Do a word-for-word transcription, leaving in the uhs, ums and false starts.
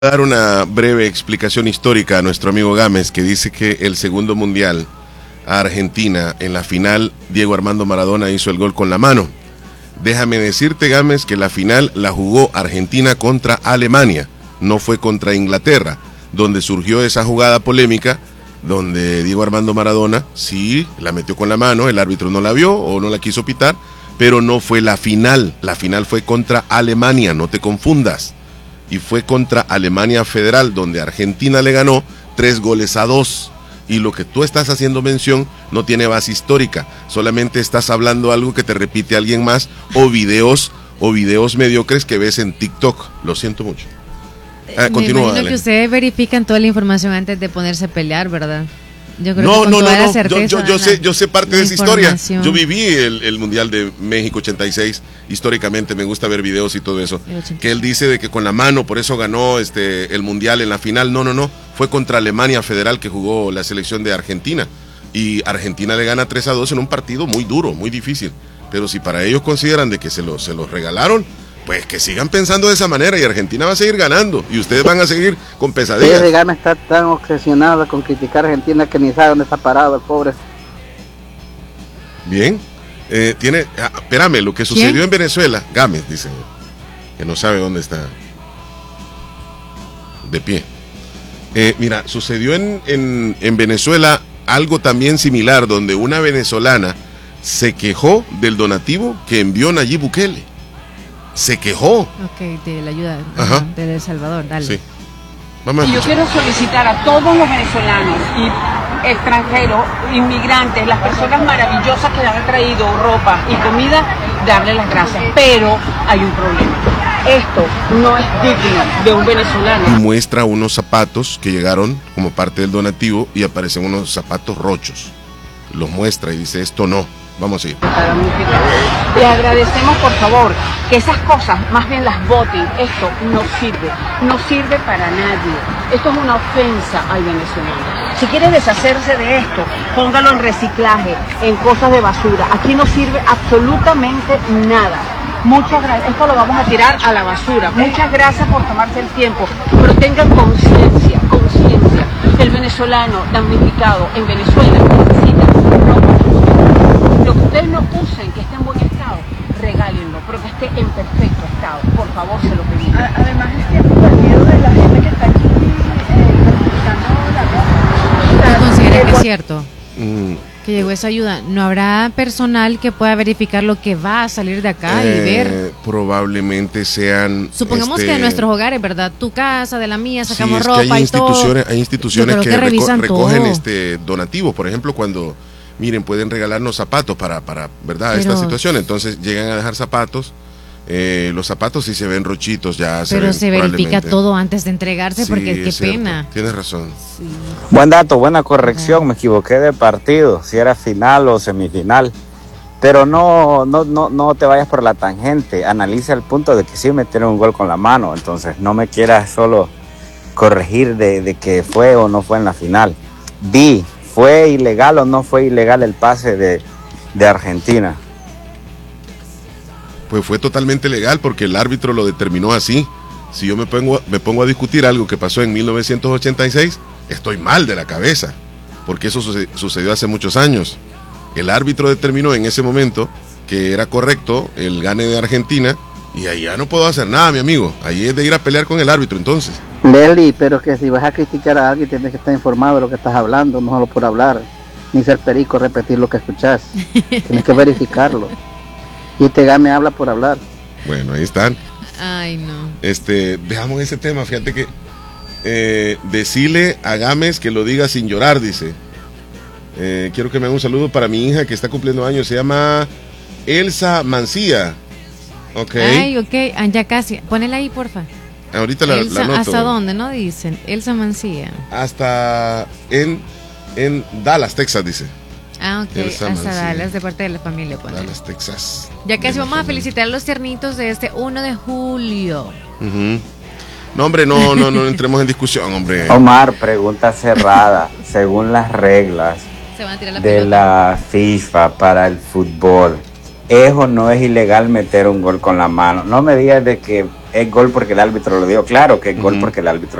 Dar una breve explicación histórica a nuestro amigo Gámez, que dice que el segundo mundial a Argentina, en la final, Diego Armando Maradona hizo el gol con la mano. Déjame decirte, Gámez, que la final la jugó Argentina contra Alemania, no fue contra Inglaterra, donde surgió esa jugada polémica, donde Diego Armando Maradona sí la metió con la mano, el árbitro no la vio o no la quiso pitar, pero no fue la final. La final fue contra Alemania, no te confundas. Y fue contra Alemania Federal, donde Argentina le ganó tres goles a dos. Y lo que tú estás haciendo mención no tiene base histórica, solamente estás hablando algo que te repite alguien más, o videos, o videos mediocres que ves en TikTok. Lo siento mucho. Ah, Me continúa, imagino dale. que ustedes verifican toda la información antes de ponerse a pelear, ¿verdad? Yo creo No, que con no, toda no, la no. certeza Yo, yo, yo dan sé, la- yo sé parte la de esa historia. información. Yo viví el, el Mundial de México ochenta y seis, históricamente me gusta ver videos y todo eso. El ochenta y seis. Que él dice de que con la mano, por eso ganó este el Mundial en la final. No, no, no. Fue contra Alemania Federal que jugó la selección de Argentina. Y Argentina le gana tres a dos en un partido muy duro, muy difícil. Pero si para ellos consideran de que se los se los regalaron, pues que sigan pensando de esa manera y Argentina va a seguir ganando. Y ustedes van a seguir con pesadillas. Ese Gámez está tan obsesionado con criticar a Argentina que ni sabe dónde está parado el pobre. Bien, eh, tiene, ah, espérame, lo que sucedió ¿Quién? en Venezuela, Gámez dice, que no sabe dónde está, de pie. Eh, mira, sucedió en, en, en Venezuela algo también similar, donde una venezolana se quejó del donativo que envió Nayib Bukele. Se quejó. Ok, de la ayuda Ajá. de El Salvador, dale. Sí. Vamos a Y yo escuchar. quiero solicitar a todos los venezolanos y extranjeros, inmigrantes, las personas maravillosas que le han traído ropa y comida, darle las gracias. Pero hay un problema. Esto no es digno de un Y venezolano. muestra unos zapatos que llegaron como parte del donativo y aparecen unos zapatos rochos. Los muestra y dice, esto no. Vamos a ir. Les agradecemos, por favor, que esas cosas más bien las voten. Esto no sirve, no sirve para nadie. Esto es una ofensa al venezolano. Si quiere deshacerse de esto, póngalo en reciclaje, en cosas de basura. Aquí no sirve absolutamente nada. Muchas gracias. Esto lo vamos a tirar a la basura. Muchas gracias por tomarse el tiempo, pero tengan conciencia, conciencia. El venezolano damnificado en Venezuela necesita ropa. Lo que ustedes no usen, que esté en buen estado, regálenlo, pero que esté en perfecto estado. Por favor, se lo pedimos. Además, es tiempo perdido de la gente que está aquí eh, necesitando la ropa. ¿Tú consideras que es Eh, cierto Mm. que llegó esa ayuda? ¿No habrá personal que pueda verificar lo que va a salir de acá y Eh, ver? Probablemente sean. Supongamos este, que en nuestros hogares, ¿verdad? Tu casa, de la mía, Sí, sacamos es que ropa hay y todo. instituciones, hay instituciones Yo que, creo que reco- revisan recogen todo. este donativos, por ejemplo, cuando miren, pueden regalarnos zapatos para, para ¿verdad? Pero- Esta situación, entonces llegan a dejar zapatos, eh, los zapatos sí se ven rochitos, ya se Pero ven se verifica probablemente. todo antes de entregarse, Sí, porque qué es cierto, pena. Tienes razón. Buen dato, buena corrección, me equivoqué de partido, si era final o semifinal. Pero no, no, no, no te vayas por la tangente, analiza el punto de que sí metieron un gol con la mano, entonces no me quieras solo corregir de, de que fue o no fue en la final. Di, ¿fue ilegal o no fue ilegal el pase de, de Argentina? Pues fue totalmente legal porque el árbitro lo determinó así. Si yo me pongo, me pongo a discutir algo que pasó en mil novecientos ochenta y seis, estoy mal de la cabeza, porque eso suce- sucedió hace muchos años. El árbitro determinó en ese momento que era correcto el gane de Argentina y ahí ya no puedo hacer nada, mi amigo. Ahí es de ir a pelear con el árbitro, entonces. Leslie, pero que si vas a criticar a alguien tienes que estar informado de lo que estás hablando, no solo por hablar, ni ser perico, repetir lo que escuchás. Tienes que verificarlo. Y este Gámez habla por hablar. Bueno, ahí están. Ay, no. Este, dejamos ese tema, fíjate que eh, decirle a Gámez que lo diga sin llorar, dice. Eh, quiero que me haga un saludo para mi hija que está cumpliendo años, se llama Elsa Mancía. Ok. Ay, ok, ah, ya casi. Ponela ahí, porfa. Ahorita la, Elsa, la anoto. ¿hasta dónde? No dicen. Elsa Mancía. Hasta en, en Dallas, Texas, dice. Ah, ok. Elsa Hasta Mancía. Dallas, de parte de la familia. ponele. Dallas, Texas. Ya casi De la vamos a familia. felicitar a los tiernitos de este uno de julio. Ujú. No, hombre, no, no, no entremos en discusión, hombre. Omar, pregunta cerrada, según las reglas Se van a tirar la de pelota. la FIFA para el fútbol, ¿es o no es ilegal meter un gol con la mano? No me digas de que es gol porque el árbitro lo dio. Claro que es gol Ujú. porque el árbitro